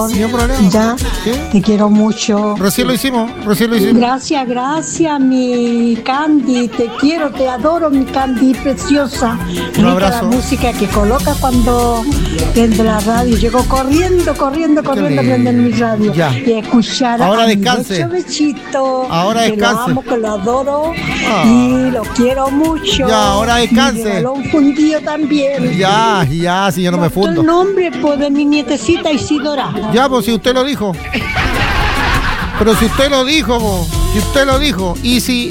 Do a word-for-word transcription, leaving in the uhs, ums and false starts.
Sin problema. Ya, ¿Sí? te quiero mucho. Recién lo hicimos, recién lo hicimos. Gracias, gracias, mi Candy. Te quiero, te adoro, mi Candy preciosa. Un Rica abrazo. la música que coloca cuando prende la radio. Llego corriendo, corriendo, corriendo a prender mi radio. Ya. Y escuchar Ahora a mi descanse. becho bechito. Ahora que descanse. lo amo, que lo adoro Ah. y lo quiero mucho. Ya, ahora descanse. Me regaló un fundido también. Ya, ya, si yo no me fundo. El nombre pues, de mi nietecita Isidora. Ya, pues si usted lo dijo. Pero si usted lo dijo, po, si usted lo dijo. Y si